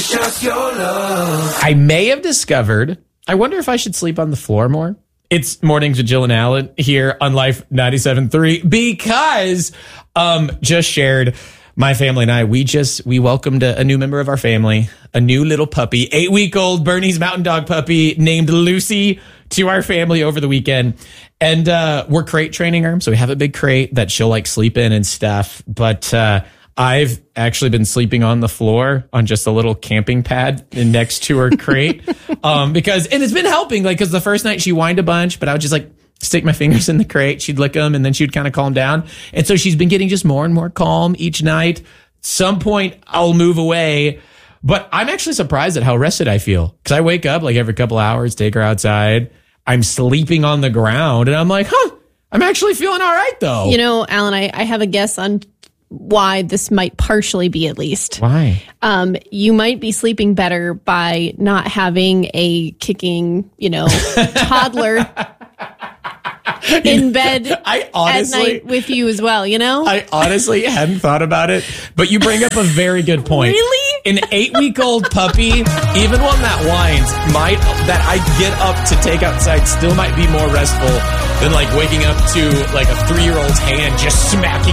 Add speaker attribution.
Speaker 1: us your love.
Speaker 2: I may have discovered, I wonder if I should sleep on the floor more. It's Mornings with Jill and Alan here on Life 97.3 because just shared my family and I, we welcomed a new member of our family, a new little puppy, 8-week-old Bernese Mountain Dog puppy named Lucy to our family over the weekend. And we're crate training her. So we have a big crate that she'll like sleep in and stuff. But I've actually been sleeping on the floor on just a little camping pad next to her crate. And it's been helping, like, because the first night she whined a bunch, but I would just like stick my fingers in the crate. She'd lick them and then she'd kind of calm down. And so she's been getting just more and more calm each night. Some point I'll move away, but I'm actually surprised at how rested I feel because I wake up like every couple hours, take her outside. I'm sleeping on the ground and I'm like, I'm actually feeling all right though.
Speaker 3: You know, Alan, I have a guess on why this might partially be, at least.
Speaker 2: Why?
Speaker 3: You might be sleeping better by not having a kicking, toddler in bed at night with you as well,
Speaker 2: I honestly hadn't thought about it, but you bring up a very good point.
Speaker 3: Really?
Speaker 2: An 8-week-old puppy, even one that whines, that I get up to take outside still might be more restful than like waking up to like a 3-year-old's hand just smacking